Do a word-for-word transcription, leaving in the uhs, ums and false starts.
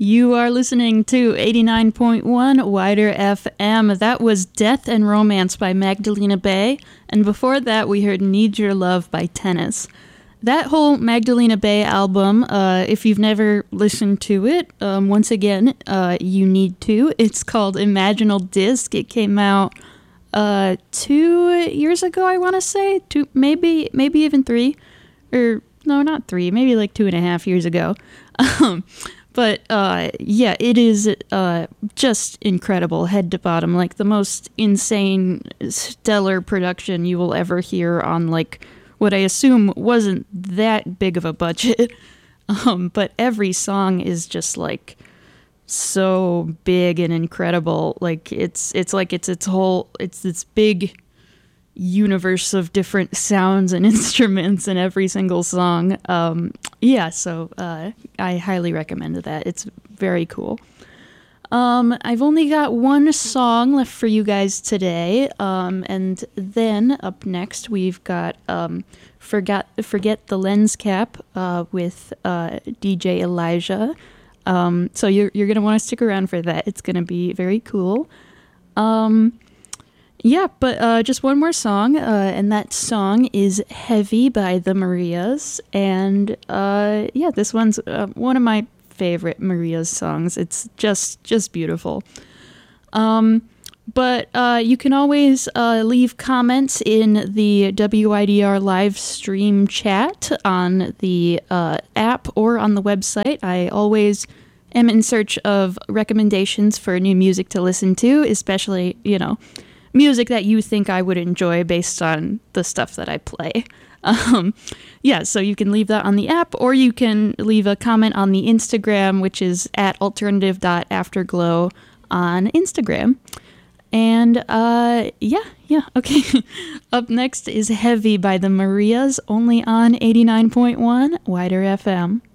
You are listening to eighty-nine point one Wider F M. That was Death and Romance by Magdalena Bay, and before that we heard Need Your Love by Tennis. That whole Magdalena Bay album, uh, if you've never listened to it, um, once again, uh, you need to. It's called Imaginal Disc. It came out uh, two years ago, I want to say. Two, maybe, maybe even three. Or, no, not three. Maybe like two and a half years ago. Um, but, uh, yeah, it is uh, just incredible, head to bottom. Like, the most insane, stellar production you will ever hear on, like, what I assume wasn't that big of a budget, um, but every song is just like so big and incredible. Like it's it's like it's its whole it's this big universe of different sounds and instruments in every single song. Um, yeah, so uh, I highly recommend that. It's very cool. Um, I've only got one song left for you guys today, um, and then up next we've got um, Forget, Forget the Lens Cap uh, with uh, D J Elijah. Um, so you're, you're going to want to stick around for that. It's going to be very cool. Um, yeah, but uh, just one more song, uh, and that song is Heavy by the Marias. And uh, yeah, this one's uh, one of my favorite Maria's songs. It's just just beautiful. Um, but uh, you can always uh, leave comments in the W I D R live stream chat on the uh, app or on the website. I always am in search of recommendations for new music to listen to, especially, you know, music that you think I would enjoy based on the stuff that I play. Um, yeah, so you can leave that on the app, or you can leave a comment on the Instagram, which is at alternative dot afterglow on Instagram. And, uh, yeah, yeah, okay. Up next is Heavy by the Marias, only on eighty-nine point one Wider F M.